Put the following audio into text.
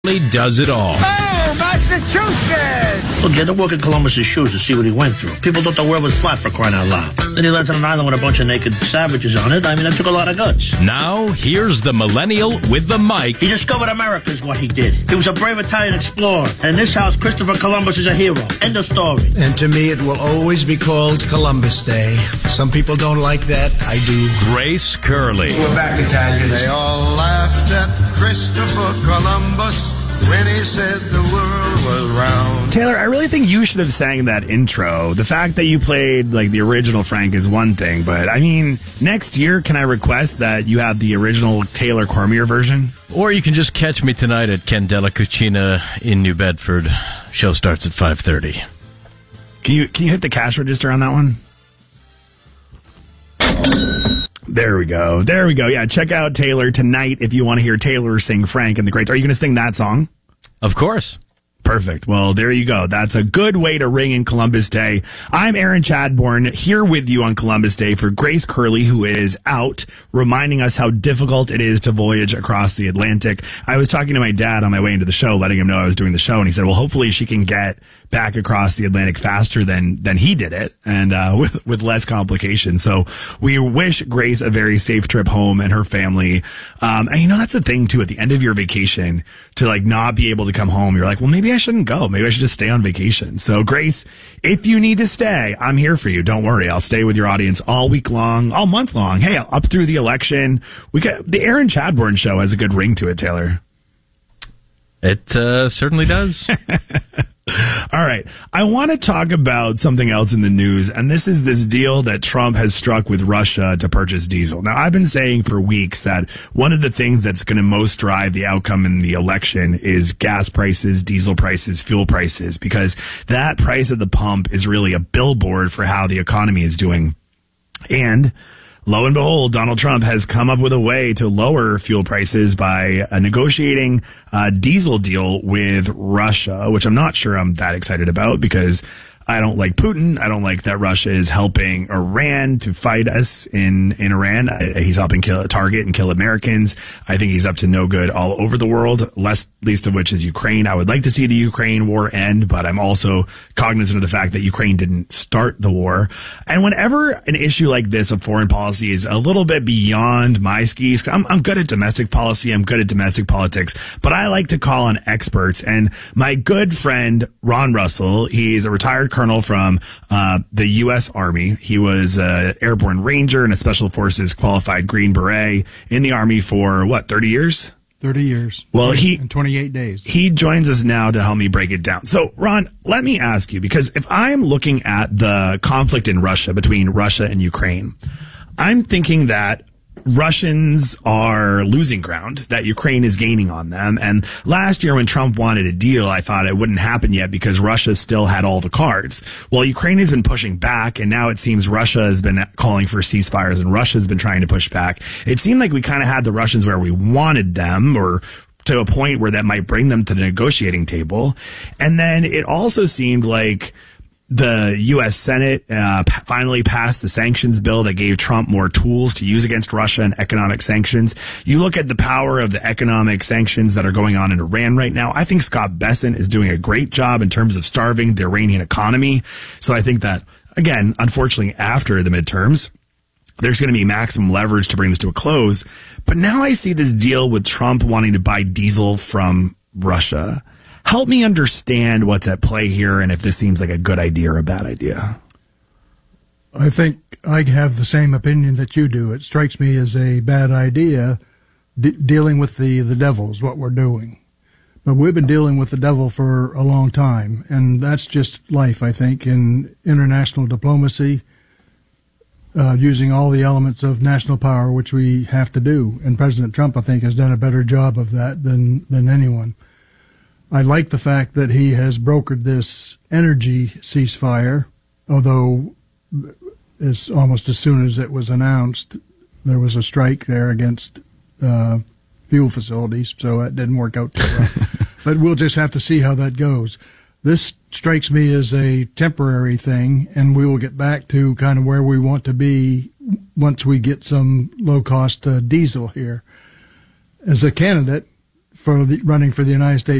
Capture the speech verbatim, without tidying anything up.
He does it all. Oh, Massachusetts! Look, you had to walk in Columbus's shoes to see what he went through. People thought the world was flat, for crying out loud. Then he lands on an island with a bunch of naked savages on it. I mean, that took a lot of guts. Now, here's the millennial with the mic. He discovered America is what he did. He was a brave Italian explorer. And in this house, Christopher Columbus is a hero. End of story. And to me, it will always be called Columbus Day. Some people don't like that. I do. Grace Curley. We're back, Italians. They all laughed at Christopher Columbus when he said the world was round. Taylor, I really think you should have sang that intro. The fact that you played like the original Frank is one thing, but I mean, next year, can I request that you have the original Taylor Cormier version? Or you can just catch me tonight at Candela Cucina in New Bedford. Show starts at five thirty. Can you can you hit the cash register on that one? There we go. There we go. Yeah, check out Taylor tonight if you want to hear Taylor sing Frank and the Greats. Are you going to sing that song? Of course. Perfect. Well, there you go. That's a good way to ring in Columbus Day. I'm Aaron Chadbourne here with you on Columbus Day for Grace Curley, who is out, reminding us how difficult it is to voyage across the Atlantic. I was talking to my dad on my way into the show, letting him know I was doing the show, and he said, well, hopefully she can get back across the Atlantic faster than than he did it, and uh with with less complications. So we wish Grace a very safe trip home and her family. Um and you know, that's the thing too, at the end of your vacation, to like not be able to come home, you're like, well, maybe I shouldn't go. Maybe I should just stay on vacation. So Grace, if you need to stay, I'm here for you. Don't worry. I'll stay with your audience all week long, all month long. Hey, up through the election. We got the Aaron Chadbourne show has a good ring to it, Taylor. It uh, certainly does. All right. I want to talk about something else in the news, and this is this deal that Trump has struck with Russia to purchase diesel. Now, I've been saying for weeks that one of the things that's going to most drive the outcome in the election is gas prices, diesel prices, fuel prices, because that price at the pump is really a billboard for how the economy is doing. And lo and behold, Donald Trump has come up with a way to lower fuel prices by uh, negotiating a diesel deal with Russia, which I'm not sure I'm that excited about because I don't like Putin. I don't like that Russia is helping Iran to fight us in, in Iran. He's helping kill, target and kill Americans. I think he's up to no good all over the world, less, least of which is Ukraine. I would like to see the Ukraine war end, but I'm also cognizant of the fact that Ukraine didn't start the war. And whenever an issue like this of foreign policy is a little bit beyond my skis, I'm, I'm good at domestic policy. I'm good at domestic politics, but I like to call on experts. And my good friend, Ron Russell, he's a retired colonel from uh the U S Army. He was an airborne ranger and a special forces qualified Green Beret in the Army for what, thirty years? thirty years. Well, he in twenty-eight days. He joins us now to help me break it down. So, Ron, let me ask you, because if I'm looking at the conflict in Russia between Russia and Ukraine, I'm thinking that Russians are losing ground, that Ukraine is gaining on them. And last year when Trump wanted a deal, I thought it wouldn't happen yet because Russia still had all the cards. Well, Ukraine has been pushing back, and now it seems Russia has been calling for ceasefires and Russia has been trying to push back. It seemed like we kind of had the Russians where we wanted them, or to a point where that might bring them to the negotiating table. And then it also seemed like the U S Senate uh, p- finally passed the sanctions bill that gave Trump more tools to use against Russia and economic sanctions. You look at the power of the economic sanctions that are going on in Iran right now. I think Scott Bessent is doing a great job in terms of starving the Iranian economy. So I think that, again, unfortunately, after the midterms, there's going to be maximum leverage to bring this to a close. But now I see this deal with Trump wanting to buy diesel from Russia. Help me understand what's at play here and if this seems like a good idea or a bad idea. I think I have the same opinion that you do. It strikes me as a bad idea de- dealing with the, the devil is what we're doing. But we've been dealing with the devil for a long time, and that's just life, I think, in international diplomacy, uh, using all the elements of national power, which we have to do. And President Trump, I think, has done a better job of that than, than anyone. I like the fact that he has brokered this energy ceasefire, although as almost as soon as it was announced, there was a strike there against uh, fuel facilities, so that didn't work out too well. But we'll just have to see how that goes. This strikes me as a temporary thing, and we will get back to kind of where we want to be once we get some low-cost uh, diesel here. As a candidate for the, running for the United States